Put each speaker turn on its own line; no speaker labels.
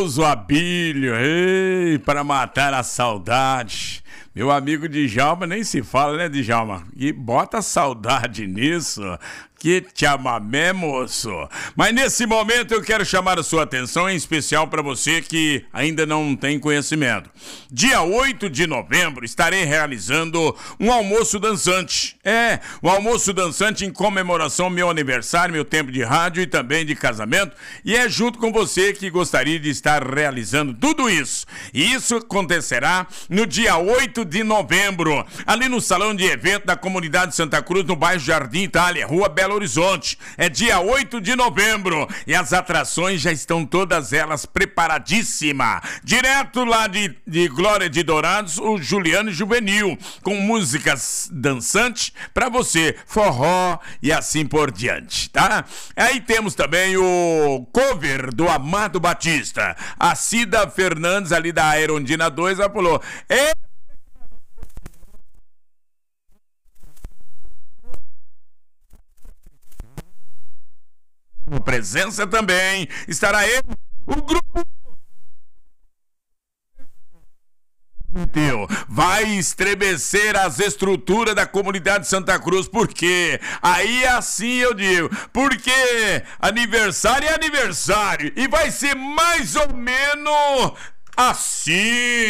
gostoso Abílio, ei, para matar a saudade. Meu amigo Djalma nem se fala, né, Djalma? E bota saudade nisso. Que chamamé, moço. Mas nesse momento eu quero chamar a sua atenção, em especial para você que ainda não tem conhecimento. Dia 8 de novembro estarei realizando um almoço dançante. Um almoço dançante em comemoração ao meu aniversário, meu tempo de rádio e também de casamento. E é junto com você que gostaria de estar realizando tudo isso. E isso acontecerá no dia 8 de novembro, ali no salão de evento da comunidade Santa Cruz, no bairro Jardim Itália, Rua Belo Horizonte. É dia 8 de novembro e as atrações já estão todas elas preparadíssimas. Direto lá de Glória de Dourados, o Juliano Juvenil, com músicas dançantes pra você, forró e assim por diante, tá? Aí temos também o cover do Amado Batista. A Cida Fernandes, ali da Aerondina 2, ela falou: presença também estará ele, o grupo vai estremecer as estruturas da comunidade Santa Cruz, porque aí assim eu digo, porque aniversário é aniversário e vai ser mais ou menos assim.